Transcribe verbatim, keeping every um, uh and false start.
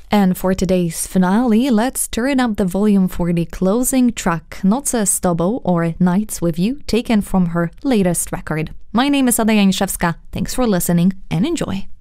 And for today's finale, let's turn up the volume for the closing track, Noce z tobą, or Nights with You, taken from her latest record. My name is Ada Janiszewska. Thanks for listening and enjoy.